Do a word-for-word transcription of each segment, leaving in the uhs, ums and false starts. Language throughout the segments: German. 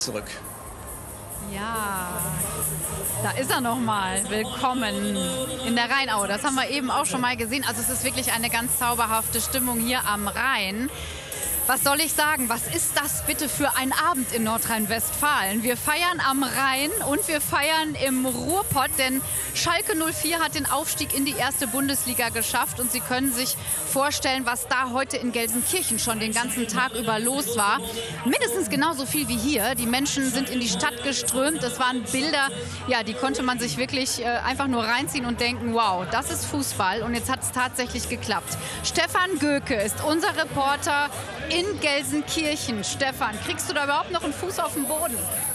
Zurück. Ja, da ist er nochmal. Willkommen in der Rheinau. Das haben wir eben auch schon mal gesehen. Also es ist wirklich eine ganz zauberhafte Stimmung hier am Rhein. Was soll ich sagen? Was ist das bitte für ein Abend in Nordrhein-Westfalen? Wir feiern am Rhein und wir feiern im Ruhrpott, denn Schalke null vier hat den Aufstieg in die erste Bundesliga geschafft und Sie können sich vorstellen, was da heute in Gelsenkirchen schon den ganzen Tag über los war. Mindestens genauso viel wie hier. Die Menschen sind in die Stadt geströmt. Das waren Bilder, ja, die konnte man sich wirklich äh, einfach nur reinziehen und denken, wow, das ist Fußball und jetzt hat es tatsächlich geklappt. Stefan Göke ist unser Reporter in Gelsenkirchen. Stefan, kriegst du da überhaupt noch einen Fuß auf den Boden?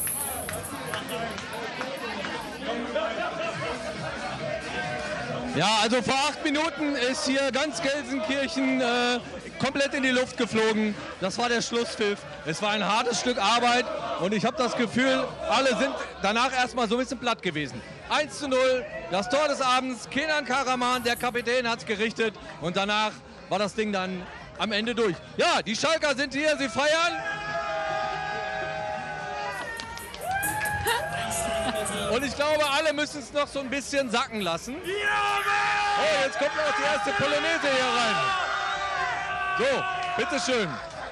Ja, also vor acht Minuten ist hier ganz Gelsenkirchen äh, komplett in die Luft geflogen. Das war der Schlusspfiff. Es war ein hartes Stück Arbeit und ich habe das Gefühl, alle sind danach erstmal so ein bisschen platt gewesen. eins zu null, das Tor des Abends, Kenan Karaman, der Kapitän, hat es gerichtet und danach war das Ding dann am Ende durch. Ja, die Schalker sind hier, sie feiern. Und ich glaube, alle müssen es noch so ein bisschen sacken lassen. Oh, jetzt kommt noch die erste Polonaise hier rein. So, bitteschön.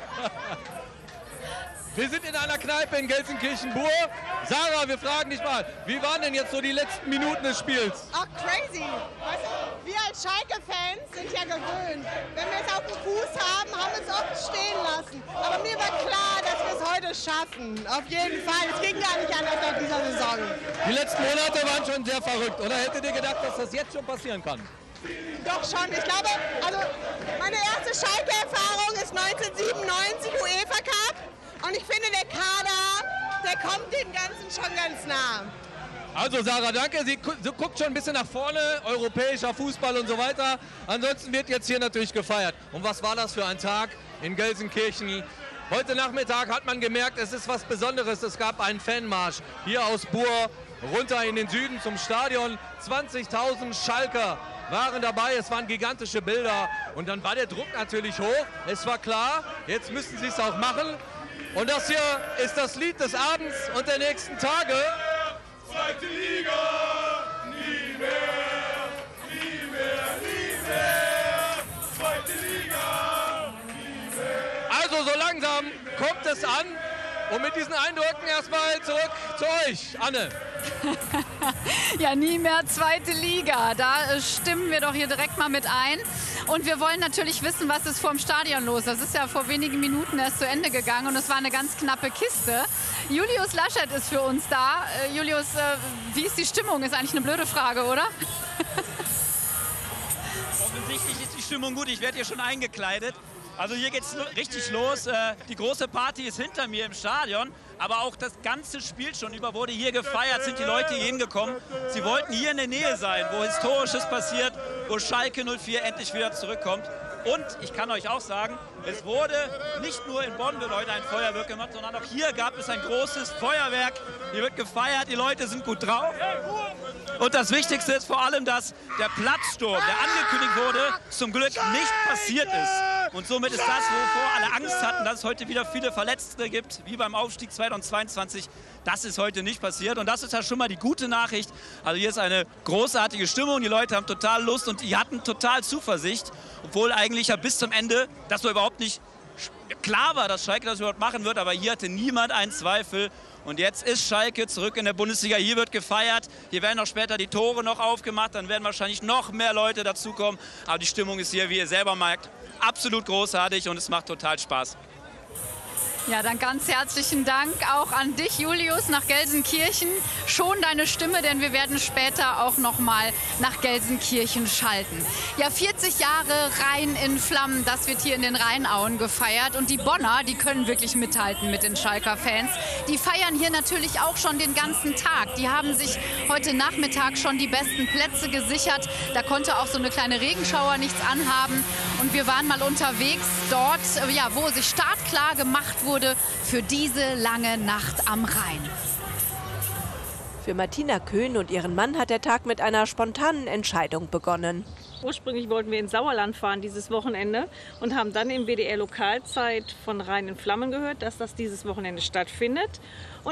Wir sind in einer Kneipe in Gelsenkirchen-Bur. Sarah, wir fragen dich mal, wie waren denn jetzt so die letzten Minuten des Spiels? Ach, crazy. Weißt du, wir als Schalke-Fans sind ja gewöhnt. Wenn wir es auf dem Fuß haben, haben wir es oft stehen lassen. Aber mir war klar, dass wir es heute schaffen. Auf jeden Fall. Es ging gar nicht anders nach dieser Saison. Die letzten Monate waren schon sehr verrückt. Oder hättet ihr gedacht, dass das jetzt schon passieren kann? Doch schon. Ich glaube, also meine erste Schalke-Erfahrung ist neunzehnhundertsiebenundneunzig UEFA Cup. Und ich finde, der Kader, der kommt dem Ganzen schon ganz nah. Also Sarah, danke. Sie gu sie guckt schon ein bisschen nach vorne, europäischer Fußball und so weiter. Ansonsten wird jetzt hier natürlich gefeiert. Und was war das für ein Tag in Gelsenkirchen? Heute Nachmittag hat man gemerkt, es ist was Besonderes. Es gab einen Fanmarsch hier aus Bur runter in den Süden zum Stadion. zwanzigtausend Schalker waren dabei, es waren gigantische Bilder. Und dann war der Druck natürlich hoch. Es war klar, jetzt müssen sie es auch machen. Und das hier ist das Lied des Abends und der nächsten Tage. Zweite Liga, nie mehr, nie mehr, nie mehr. Zweite Liga, nie mehr. Also so langsam kommt es an. Und mit diesen Eindrücken erstmal zurück zu euch, Anne. Ja, nie mehr zweite Liga. Da äh, stimmen wir doch hier direkt mal mit ein. Und wir wollen natürlich wissen, was ist vor dem Stadion los. Das ist ja vor wenigen Minuten erst zu Ende gegangen und es war eine ganz knappe Kiste. Julius Laschet ist für uns da. Äh, Julius, äh, wie ist die Stimmung? Ist eigentlich eine blöde Frage, oder? Offensichtlich ist die Stimmung gut. Ich werde hier schon eingekleidet. Also hier geht es richtig los. Die große Party ist hinter mir im Stadion. Aber auch das ganze Spiel schon über wurde hier gefeiert, sind die Leute hier hingekommen. Sie wollten hier in der Nähe sein, wo Historisches passiert, wo Schalke null vier endlich wieder zurückkommt. Und ich kann euch auch sagen, es wurde nicht nur in Bonn wird heute ein Feuerwerk gemacht, sondern auch hier gab es ein großes Feuerwerk. Hier wird gefeiert, die Leute sind gut drauf. Und das Wichtigste ist vor allem, dass der Platzsturm, der angekündigt wurde, zum Glück nicht passiert ist. Und somit ist das, wovor alle Angst hatten, dass es heute wieder viele Verletzte gibt, wie beim Aufstieg zweitausendzweiundzwanzig. Das ist heute nicht passiert. Und das ist ja schon mal die gute Nachricht. Also hier ist eine großartige Stimmung. Die Leute haben total Lust und die hatten total Zuversicht. Obwohl eigentlich ja bis zum Ende, das war überhaupt nicht klar war, dass Schalke das überhaupt machen wird. Aber hier hatte niemand einen Zweifel. Und jetzt ist Schalke zurück in der Bundesliga. Hier wird gefeiert. Hier werden auch später die Tore noch aufgemacht. Dann werden wahrscheinlich noch mehr Leute dazukommen. Aber die Stimmung ist hier, wie ihr selber merkt, absolut großartig und es macht total Spaß. Ja, dann ganz herzlichen Dank auch an dich, Julius, nach Gelsenkirchen. Schon deine Stimme, denn wir werden später auch noch mal nach Gelsenkirchen schalten. Ja, vierzig Jahre Rhein in Flammen, das wird hier in den Rheinauen gefeiert. Und die Bonner, die können wirklich mithalten mit den Schalker Fans. Die feiern hier natürlich auch schon den ganzen Tag. Die haben sich heute Nachmittag schon die besten Plätze gesichert. Da konnte auch so eine kleine Regenschauer nichts anhaben. Und wir waren mal unterwegs dort, ja, wo sich startklar gemacht wurde für diese lange Nacht am Rhein. Für Martina Köhn und ihren Mann hat der Tag mit einer spontanen Entscheidung begonnen. Ursprünglich wollten wir ins Sauerland fahren dieses Wochenende und haben dann im W D R Lokalzeit von Rhein in Flammen gehört, dass das dieses Wochenende stattfindet. Und